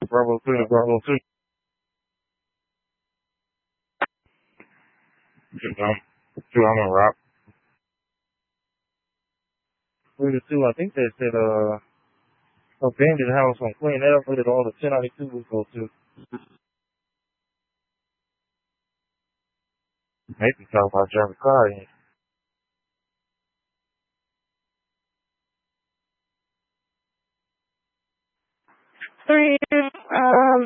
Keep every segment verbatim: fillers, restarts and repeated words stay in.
Bravo two to Bravo two. Um, two, I'm on rock. Three to two, I think they said, uh, abandoned house on Queen Ave that all the ten ninety-two would go to. Maybe talk about Jeremy Carr. Three, um,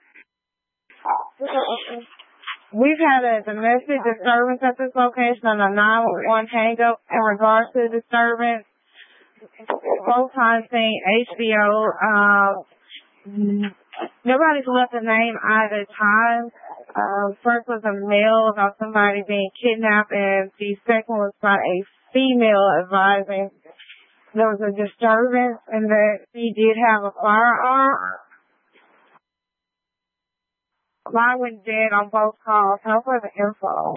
we've had a domestic disturbance at this location on a nine one one hang-up in regards to the disturbance. Both times saying H B O, um, nobody's left a name either time. Uh, first was a male about somebody being kidnapped, and the second was about a female advising there was a disturbance and that he did have a firearm. I went dead on both calls. How for the info?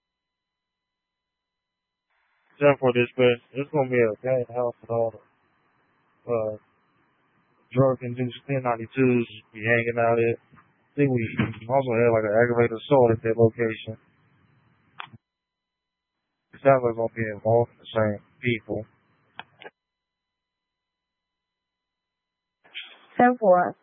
Ten for dispatch. It's gonna be a bad house with all the uh, drug-induced ten ninety-twos be hanging out at. I think we also had like an aggravated assault at that location. It sounds like we're gonna be involved in the same people. Ten four.